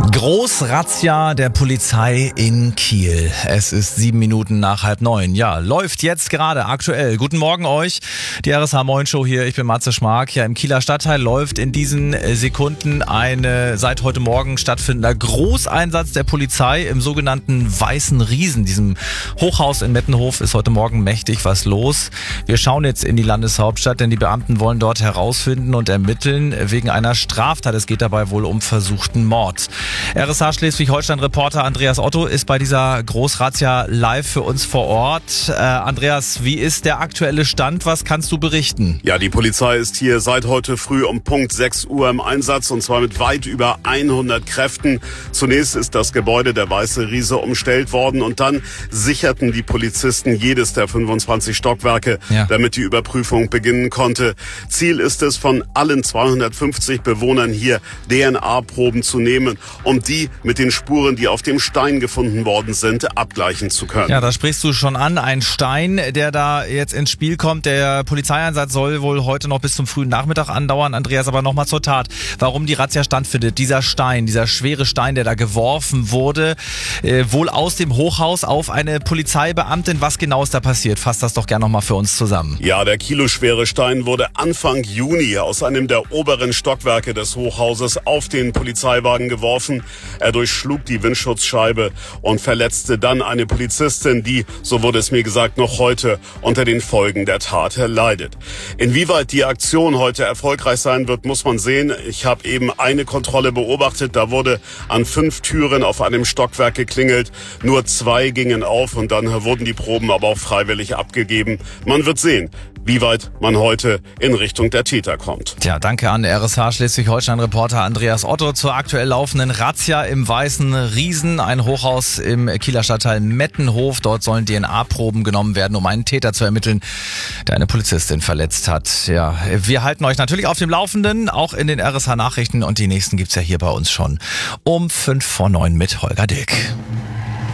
Großrazzia der Polizei in Kiel. Es ist 7 Minuten nach 8:30. Ja, läuft jetzt gerade aktuell. Guten Morgen euch. Die RSH Moin Show hier. Ich bin Matze Schmark. Ja, im Kieler Stadtteil läuft in diesen Sekunden eine seit heute Morgen stattfindender Großeinsatz der Polizei im sogenannten Weißen Riesen. Diesem Hochhaus in Mettenhof ist heute Morgen mächtig was los. Wir schauen jetzt in die Landeshauptstadt, denn die Beamten wollen dort herausfinden und ermitteln wegen einer Straftat. Es geht dabei wohl um versuchten Mord. RSH Schleswig-Holstein-Reporter Andreas Otto ist bei dieser Großrazzia live für uns vor Ort. Andreas, wie ist der aktuelle Stand? Was kannst du berichten? Ja, die Polizei ist hier seit heute früh um Punkt 6 Uhr im Einsatz und zwar mit weit über 100 Kräften. Zunächst ist das Gebäude der Weiße Riese umstellt worden und dann sicherten die Polizisten jedes der 25 Stockwerke, damit die Überprüfung beginnen konnte. Ziel ist es, von allen 250 Bewohnern hier DNA-Proben zu nehmen, um die mit den Spuren, die auf dem Stein gefunden worden sind, abgleichen zu können. Ja, da sprichst du schon an. Ein Stein, der da jetzt ins Spiel kommt. Der Polizeieinsatz soll wohl heute noch bis zum frühen Nachmittag andauern. Andreas, aber nochmal zur Tat. Warum die Razzia stattfindet. Dieser Stein, dieser schwere Stein, der da geworfen wurde, wohl aus dem Hochhaus auf eine Polizeibeamtin. Was genau ist da passiert? Fass das doch gerne nochmal für uns zusammen. Ja, der kiloschwere Stein wurde Anfang Juni aus einem der oberen Stockwerke des Hochhauses auf den Polizeiwagen geworfen. Er durchschlug die Windschutzscheibe und verletzte dann eine Polizistin, die, so wurde es mir gesagt, noch heute unter den Folgen der Tat leidet. Inwieweit die Aktion heute erfolgreich sein wird, muss man sehen. Ich habe eben eine Kontrolle beobachtet. Da wurde an 5 Türen auf einem Stockwerk geklingelt. Nur 2 gingen auf und dann wurden die Proben aber auch freiwillig abgegeben. Man wird sehen, wie weit man heute in Richtung der Täter kommt. Tja, danke an RSH Schleswig-Holstein-Reporter Andreas Otto zur aktuell laufenden Razzia im Weißen Riesen, ein Hochhaus im Kieler Stadtteil Mettenhof. Dort sollen DNA-Proben genommen werden, um einen Täter zu ermitteln, der eine Polizistin verletzt hat. Ja, wir halten euch natürlich auf dem Laufenden, auch in den RSH-Nachrichten, und die nächsten gibt's ja hier bei uns schon um 8:55 mit Holger Dilk.